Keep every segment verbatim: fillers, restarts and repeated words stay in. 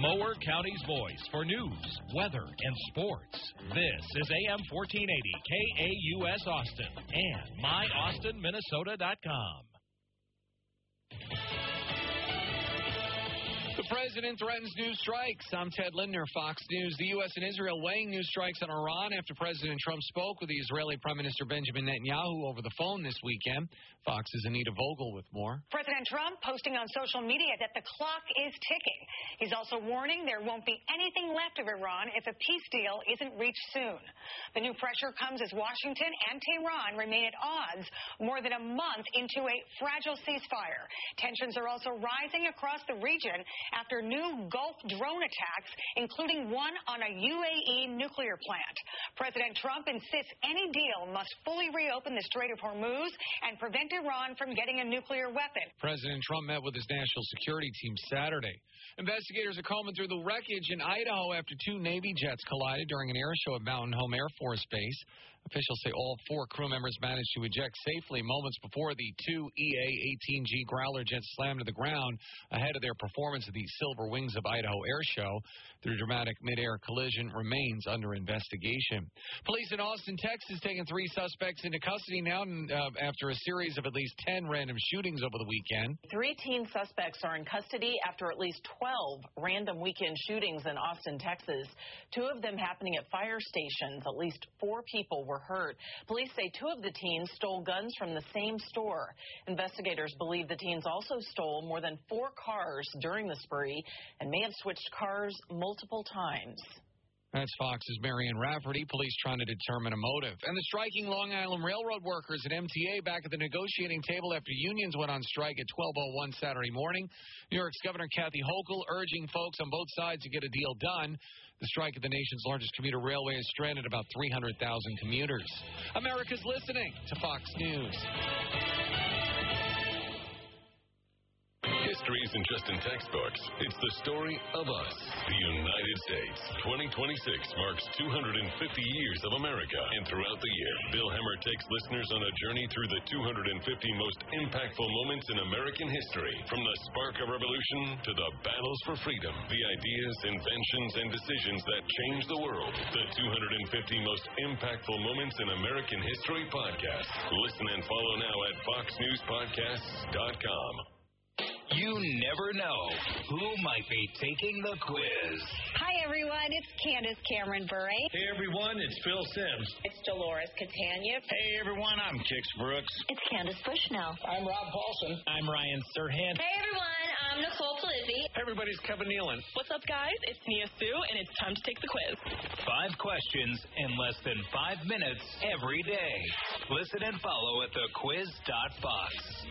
Mower County's voice for news, weather, and sports. This is A M fourteen eighty K A U S Austin and my austin minnesota dot com. The president threatens new strikes. I'm Ted Lindner, Fox News. The U S and Israel weighing new strikes on Iran after President Trump spoke with the Israeli Prime Minister Benjamin Netanyahu over the phone this weekend. Fox's Anita Vogel with more. President Trump posting on social media that the clock is ticking. He's also warning there won't be anything left of Iran if a peace deal isn't reached soon. The new pressure comes as Washington and Tehran remain at odds more than a month into a fragile ceasefire. Tensions are also rising across the region after new Gulf drone attacks, including one on a U A E nuclear plant. President Trump insists any deal must fully reopen the Strait of Hormuz and prevent Iran from getting a nuclear weapon. President Trump met with his national security team Saturday. Investigators are combing through the wreckage in Idaho after two Navy jets collided during an air show at Mountain Home Air Force Base. Officials say all four crew members managed to eject safely moments before the two E A eighteen G Growler jets slammed to the ground ahead of their performance at the Silver Wings of Idaho Air Show. The dramatic mid-air collision remains under investigation. Police in Austin, Texas, taking three suspects into custody now uh, after a series of at least ten random shootings over the weekend. Three teen suspects are in custody after at least twelve random weekend shootings in Austin, Texas. Two of them happening at fire stations. At least four people were hurt. Police say two of the teens stole guns from the same store. Investigators believe the teens also stole more than four cars during the spree and may have switched cars multiple times. That's Fox's Marianne Rafferty. Police trying to determine a motive. And the striking Long Island Railroad workers at M T A back at the negotiating table after unions went on strike at twelve oh one Saturday morning. New York's Governor Kathy Hochul urging folks on both sides to get a deal done. The strike at the nation's largest commuter railway has stranded about three hundred thousand commuters. America's listening to Fox News. History isn't just in textbooks. It's the story of us, the United States. twenty twenty-six marks two hundred fifty years of America. And throughout the year, Bill Hemmer takes listeners on a journey through the two hundred fifty most impactful moments in American history. From the spark of revolution to the battles for freedom, the ideas, inventions, and decisions that changed the world. The two hundred fifty most impactful moments in American history podcast. Listen and follow now at fox news podcasts dot com. You never know who might be taking the quiz. Hi, everyone. It's Candace Cameron Bure. Hey, everyone. It's Phil Sims. It's Dolores Catania. Hey, everyone. I'm Kix Brooks. It's Candace Bushnell. I'm Rob Paulson. I'm Ryan Serhant. Hey, everyone. I'm Nicole Polizzi. Hey, everybody's Kevin Nealon. What's up, guys? It's Nia Sue, and it's time to take the quiz. Five questions in less than five minutes every day. Listen and follow at the quiz dot fox.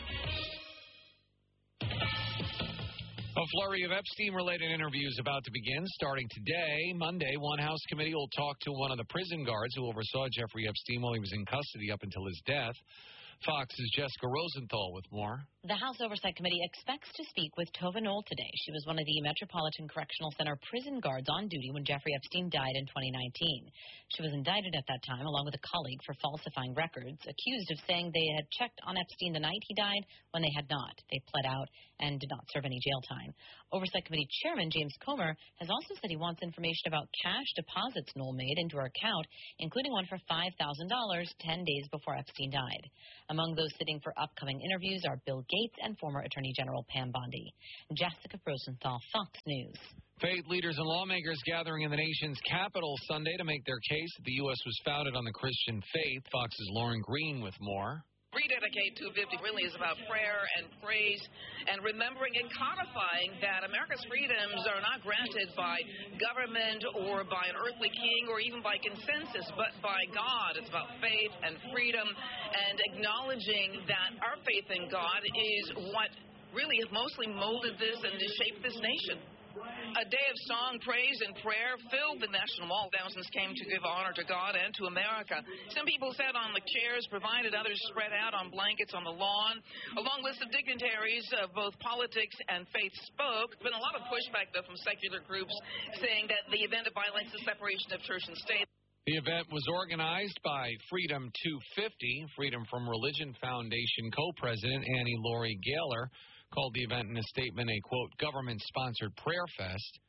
A flurry of Epstein-related interviews about to begin starting today. Monday, one House committee will talk to one of the prison guards who oversaw Jeffrey Epstein while he was in custody up until his death. Fox's Jessica Rosenthal with more. The House Oversight Committee expects to speak with Tova Knoll today. She was one of the Metropolitan Correctional Center prison guards on duty when Jeffrey Epstein died in twenty nineteen. She was indicted at that time, along with a colleague, for falsifying records, accused of saying they had checked on Epstein the night he died when they had not. They pled out and did not serve any jail time. Oversight Committee Chairman James Comer has also said he wants information about cash deposits Knoll made into her account, including one for five thousand dollars ten days before Epstein died. Among those sitting for upcoming interviews are Bill Gates and former Attorney General Pam Bondi. Jessica Rosenthal, Fox News. Faith leaders and lawmakers gathering in the nation's capital Sunday to make their case that the U S was founded on the Christian faith. Fox's Lauren Green with more. Rededicate two fifty really is about prayer and praise and remembering and codifying that America's freedoms are not granted by government or by an earthly king or even by consensus, but by God. It's about faith and freedom and acknowledging that our faith in God is what really has mostly molded this and shaped this nation. A day of song, praise, and prayer filled the National Mall. Thousands came to give honor to God and to America. Some people sat on the chairs provided, others spread out on blankets on the lawn. A long list of dignitaries of both politics and faith spoke. There's been a lot of pushback, though, from secular groups saying that the event violates the separation of church and state. The event was organized by Freedom two fifty. Freedom from Religion Foundation co-president Annie Laurie Gaylor called the event in a statement a, quote, government-sponsored prayer fest.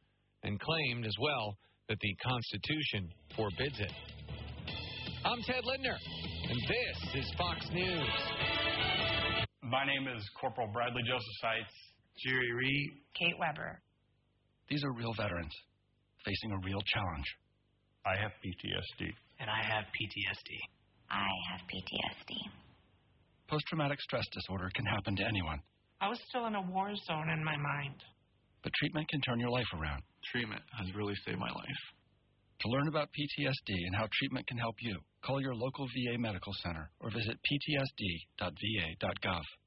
and claimed as well that the Constitution forbids it. I'm Ted Lindner, and this is Fox News. My name is Corporal Bradley Joseph Seitz. Jerry Reed. Kate Weber. These are real veterans facing a real challenge. I have P T S D. And I have P T S D. I have P T S D. Post-traumatic stress disorder can happen to anyone. I was still in a war zone in my mind. But treatment can turn your life around. Treatment has really saved my life. To learn about P T S D and how treatment can help you, call your local V A medical center or visit p t s d dot v a dot gov.